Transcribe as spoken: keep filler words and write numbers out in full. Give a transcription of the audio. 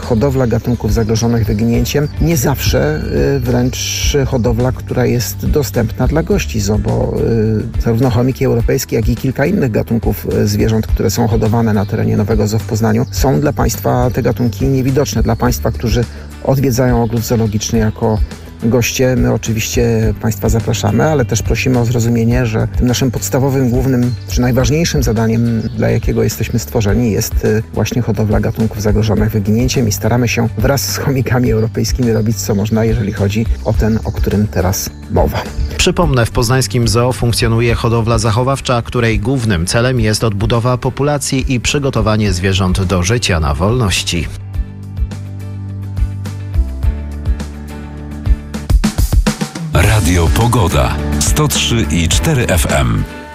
hodowla gatunków zagrożonych wyginięciem, nie zawsze wręcz hodowla, która jest dostępna dla gości zoo, bo zarówno chomiki europejskie, jak i kilka innych gatunków zwierząt, które są hodowane na terenie Nowego Zoo w Poznaniu, są dla Państwa te gatunki niewidoczne. Dla Państwa, którzy odwiedzają ogród zoologiczny jako goście, my oczywiście Państwa zapraszamy, ale też prosimy o zrozumienie, że tym naszym podstawowym, głównym czy najważniejszym zadaniem, dla jakiego jesteśmy stworzeni, jest właśnie hodowla gatunków zagrożonych wyginięciem i staramy się wraz z chomikami europejskimi robić co można, jeżeli chodzi o ten, o którym teraz mowa. Przypomnę, w poznańskim zoo funkcjonuje hodowla zachowawcza, której głównym celem jest odbudowa populacji i przygotowanie zwierząt do życia na wolności. Radio Pogoda sto trzy i cztery F M.